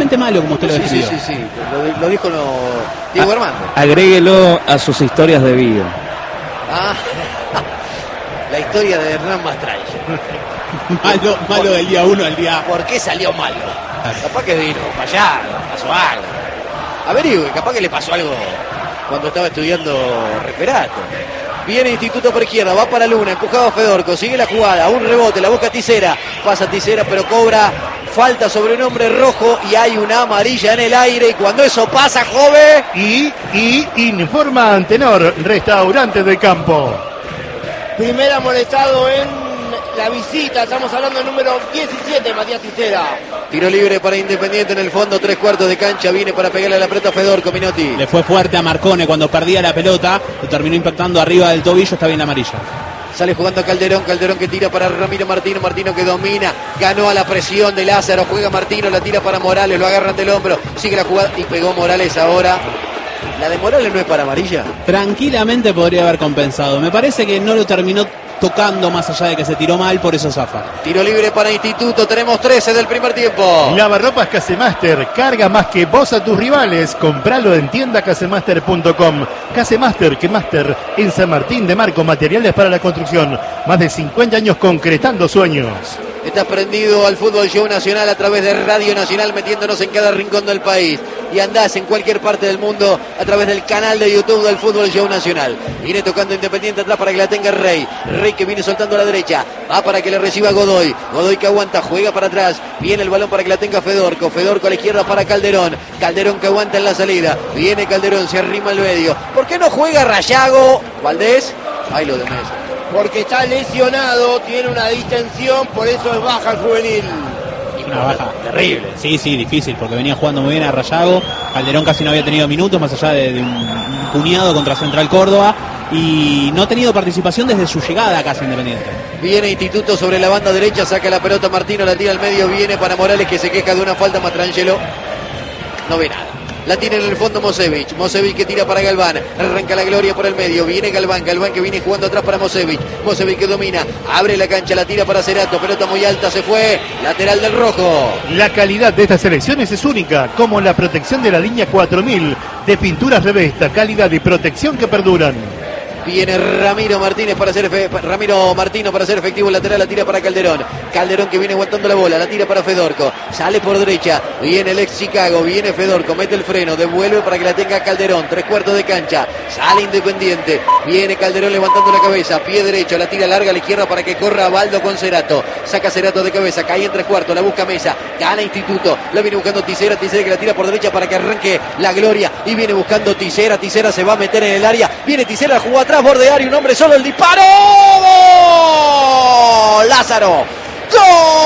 realmente malo, como usted lo describió. Sí. Lo dijo Diego Armando. Agréguelo a sus historias de vida. La historia de Hernán Mastralla. malo del día 1 al día... ¿Por qué salió malo? Capaz que vino fallado, pasó algo. Averigüe, capaz que le pasó algo cuando estaba estudiando referato. Viene Instituto por izquierda, va para Luna, empujado a Fedorco, sigue la jugada, un rebote, la busca Tisera, pasa Tisera pero cobra falta sobre un hombre rojo y hay una amarilla en el aire, y cuando eso pasa, joven... Y informa Antenor, restaurante de campo. Primer amonestado en la visita, estamos hablando del número 17, Matías Tisera. Tiro libre para Independiente en el fondo, 3/4 de cancha, viene para pegarle a la pelota a Fedorco, Minotti. Le fue fuerte a Marcone cuando perdía la pelota, lo terminó impactando arriba del tobillo, está bien la amarilla. Sale jugando Calderón que tira para Ramiro Martino que domina, ganó a la presión de Lázaro, juega Martino, la tira para Morales, lo agarran del hombro, sigue la jugada y pegó Morales ahora. ¿La de Morales no es para amarilla? Tranquilamente podría haber compensado, me parece que no lo terminó tocando más allá de que se tiró mal, por eso zafa. Tiro libre para Instituto, tenemos 13 del primer tiempo. Lavarropas Casemaster, carga más que vos a tus rivales, compralo en tiendacasemaster.com. Casemaster, que Master en San Martín de Marco, materiales para la construcción, más de 50 años concretando sueños. Estás prendido al Fútbol Show Nacional a través de Radio Nacional, metiéndonos en cada rincón del país. Y andás en cualquier parte del mundo a través del canal de YouTube del Fútbol Show Nacional. Viene tocando Independiente atrás para que la tenga Rey. Rey que viene soltando a la derecha. Va para que le reciba Godoy. Godoy que aguanta, juega para atrás. Viene el balón para que la tenga Fedorco. Fedorco a la izquierda para Calderón. Calderón que aguanta en la salida. Viene Calderón, se arrima al medio. ¿Por qué no juega Rayago? Valdés. Ahí lo de Mesa. Porque está lesionado, tiene una distensión, por eso es baja el juvenil. Una baja terrible. Sí, difícil, porque venía jugando muy bien a Rayago. Calderón casi no había tenido minutos, más allá de un puñado contra Central Córdoba. Y no ha tenido participación desde su llegada acá a Independiente. Viene Instituto sobre la banda derecha, saca la pelota Martino, la tira al medio, viene para Morales que se queja de una falta, Mastrangelo no ve nada. La tiene en el fondo Mosevich que tira para Galván, arranca la Gloria por el medio, viene Galván que viene jugando atrás para Mosevich que domina, abre la cancha, la tira para Cerato, pelota muy alta, se fue, lateral del rojo. La calidad de estas selecciones es única, como la protección de la línea 4000 de pinturas Revesta, calidad y protección que perduran. Viene Ramiro Martino para hacer efectivo el lateral, la tira para Calderón que viene aguantando la bola, la tira para Fedorco, sale por derecha, viene el ex Chicago, viene Fedorco, mete el freno, devuelve para que la tenga Calderón, 3/4 de cancha, sale Independiente, viene Calderón levantando la cabeza, pie derecho, la tira larga a la izquierda para que corra Baldo con Cerato, saca Cerato de cabeza, cae en 3/4, la busca Mesa, gana Instituto, la viene buscando Tisera que la tira por derecha para que arranque la Gloria, y viene buscando Tisera se va a meter en el área, viene Tisera, la jugó atrás, borde área, un hombre solo, el disparo, ¡gol! Lázaro, ¡gol!